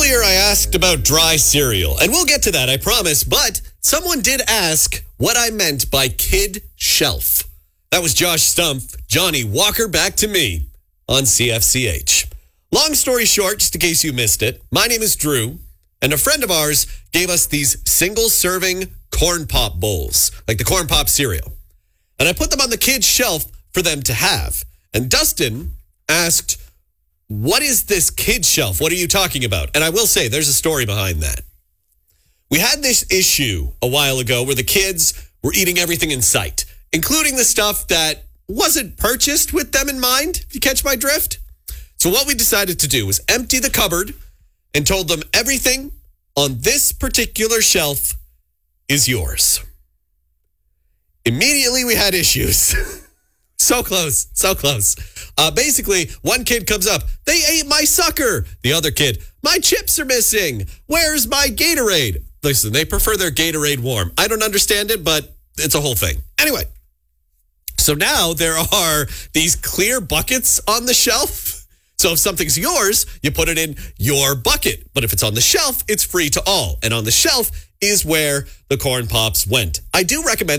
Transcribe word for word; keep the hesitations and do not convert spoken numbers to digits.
Earlier, I asked about dry cereal, and we'll get to that, I promise, but someone did ask what I meant by kid shelf. That was Josh Stumpf, Johnny Walker Back to Me on C F C H. Long story short, just in case you missed it, my name is Drew, and a friend of ours gave us these single-serving Corn Pop bowls, like the Corn Pop cereal. And I put them on the kids' shelf for them to have. And Dustin asked, what is this kid shelf? What are you talking about? And I will say, there's a story behind that. We had this issue a while ago where the kids were eating everything in sight, including the stuff that wasn't purchased with them in mind, if you catch my drift. So what we decided to do was empty the cupboard and told them everything on this particular shelf is yours. Immediately we had issues. So close, so close. Uh, basically, one kid comes up, they ate my sucker. The other kid, my chips are missing. Where's my Gatorade? Listen, they prefer their Gatorade warm. I don't understand it, but it's a whole thing. Anyway, so now there are these clear buckets on the shelf. So if something's yours, you put it in your bucket. But if it's on the shelf, it's free to all. And on the shelf is where the Corn Pops went. I do recommend